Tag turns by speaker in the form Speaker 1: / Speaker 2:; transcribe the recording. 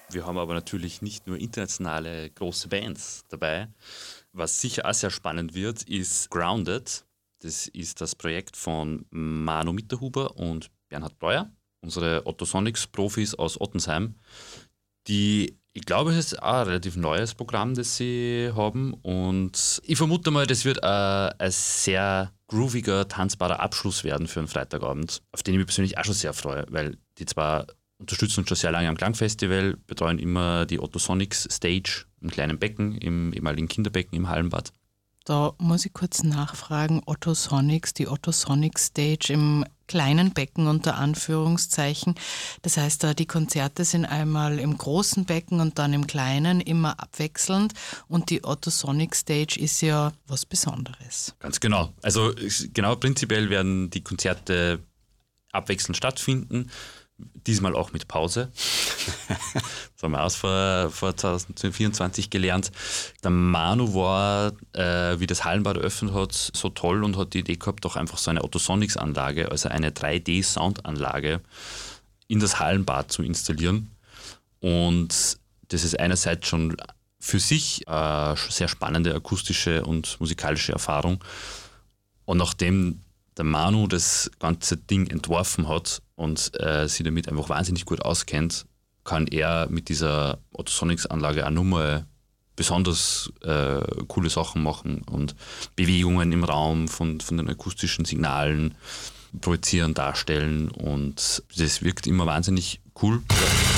Speaker 1: Wir haben aber natürlich nicht nur internationale große Bands dabei. Was sicher auch sehr spannend wird, ist Grounded. Das ist das Projekt von Manu Mitterhuber und Bernhard Breuer, unsere Otto Sonics-Profis aus Ottensheim, die, ich glaube, es ist auch ein relativ neues Programm, das sie haben. Und ich vermute mal, das wird ein sehr grooviger, tanzbarer Abschluss werden für einen Freitagabend, auf den ich mich persönlich auch schon sehr freue, weil die zwar unterstützen uns schon sehr lange am Klangfestival, betreuen immer die Otto Sonics Stage im kleinen Becken, im ehemaligen Kinderbecken im Hallenbad.
Speaker 2: Da muss ich kurz nachfragen, Otto Sonics, die Otto Sonics Stage im kleinen Becken unter Anführungszeichen. Das heißt, die Konzerte sind einmal im großen Becken und dann im kleinen, immer abwechselnd. Und die Otto Sonics Stage ist ja was Besonderes.
Speaker 1: Ganz genau. Also genau prinzipiell werden die Konzerte abwechselnd stattfinden. Diesmal auch mit Pause. Das haben wir aus vor 2024 gelernt. Der Manu war, wie das Hallenbad eröffnet hat, so toll und hat die Idee gehabt, doch einfach so eine Otto Sonics Anlage, also eine 3D-Soundanlage in das Hallenbad zu installieren. Und das ist einerseits schon für sich eine sehr spannende akustische und musikalische Erfahrung. Und nachdem der Manu das ganze Ding entworfen hat und sich damit einfach wahnsinnig gut auskennt, kann er mit dieser Otto Sonics Anlage auch nochmal besonders coole Sachen machen und Bewegungen im Raum von den akustischen Signalen projizieren, darstellen und das wirkt immer wahnsinnig cool.